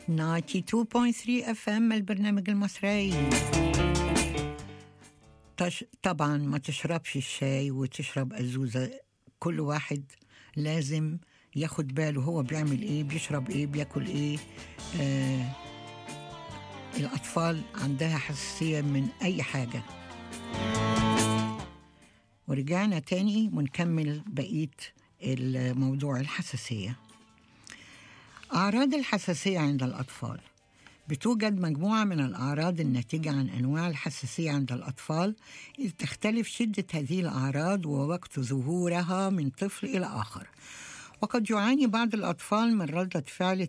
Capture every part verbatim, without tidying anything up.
تسعة وتسعين فاصلة ثلاثة اف ام البرنامج المصري. تش... طبعا ما تشربش الشاي وتشرب أزوزة، كل واحد لازم ياخد باله هو بيعمل ايه، بيشرب ايه، بياكل ايه. آه... الأطفال عندها حساسية من أي حاجة. ورجعنا تاني ونكمل بقية الموضوع الحساسية. أعراض الحساسية عند الأطفال. بتوجد مجموعة من الأعراض الناتجة عن أنواع الحساسية عند الأطفال، إذ تختلف شدة هذه الأعراض ووقت ظهورها من طفل إلى آخر. وقد يعاني بعض الأطفال من ردة فعل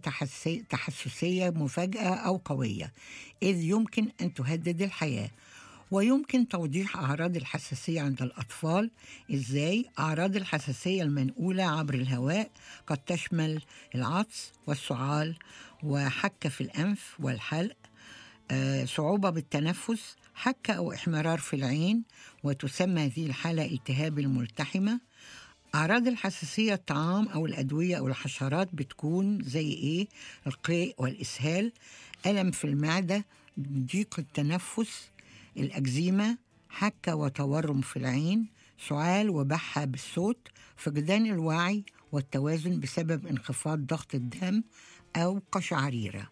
تحسسية مفاجئة أو قوية، إذ يمكن أن تهدد الحياة. ويمكن توضيح أعراض الحساسية عند الأطفال. إزاي؟ أعراض الحساسية المنقولة عبر الهواء قد تشمل العطس والسعال وحكة في الأنف والحلق، آه، صعوبة بالتنفس، حكة أو إحمرار في العين، وتسمى هذه الحالة التهاب الملتحمة. أعراض الحساسية الطعام أو الأدوية أو الحشرات بتكون زي إيه؟ القيء والإسهال، ألم في المعدة، ضيق التنفس، الأكزيما، حكة وتورم في العين، سعال وبحة بالصوت، فقدان الوعي والتوازن بسبب انخفاض ضغط الدم أو قشعريرة.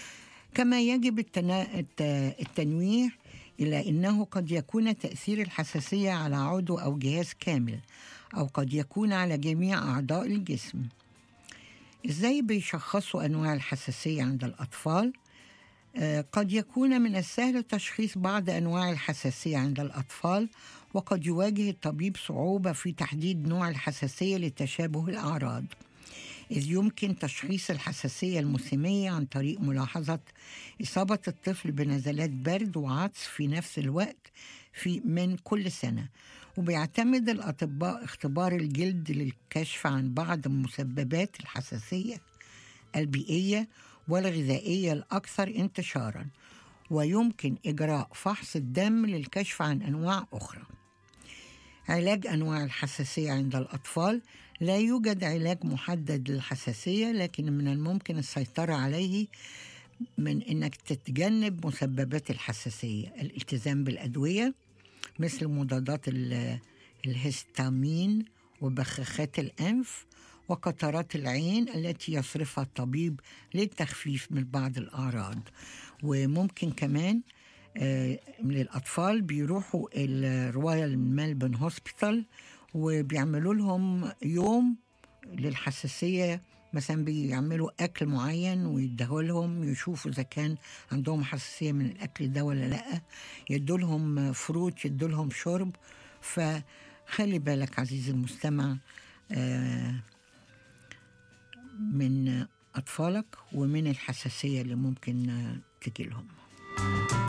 كما يجب التنا... التنويه إلى أنه قد يكون تأثير الحساسية على عضو أو جهاز كامل، أو قد يكون على جميع أعضاء الجسم. إزاي بيشخصوا أنواع الحساسية عند الأطفال؟ آه قد يكون من السهل تشخيص بعض أنواع الحساسية عند الأطفال، وقد يواجه الطبيب صعوبة في تحديد نوع الحساسية لتشابه الأعراض، إذ يمكن تشخيص الحساسية الموسمية عن طريق ملاحظة إصابة الطفل بنزلات برد وعطس في نفس الوقت في من كل سنة. وبيعتمد الأطباء اختبار الجلد للكشف عن بعض مسببات الحساسية البيئية والغذائية الأكثر انتشاراً، ويمكن إجراء فحص الدم للكشف عن أنواع أخرى. علاج أنواع الحساسية عند الأطفال. لا يوجد علاج محدد للحساسية، لكن من الممكن السيطرة عليه من أنك تتجنب مسببات الحساسية. الالتزام بالأدوية مثل مضادات الهستامين وبخاخات الأنف وقطرات العين التي يصرفها الطبيب للتخفيف من بعض الأعراض. وممكن كمان آه للأطفال بيروحوا الرويال ميلبورن هوسبيتال وبيعملوا لهم يوم للحساسية، مثلا بيعملوا أكل معين ويدهوا لهم يشوفوا إذا كان عندهم حساسية من الأكل ده ولا لأ، يدوا لهم فروت، يدوا لهم شرب. فخلي بالك عزيزي المستمع آه من أطفالك ومن الحساسية اللي ممكن تجي لهم.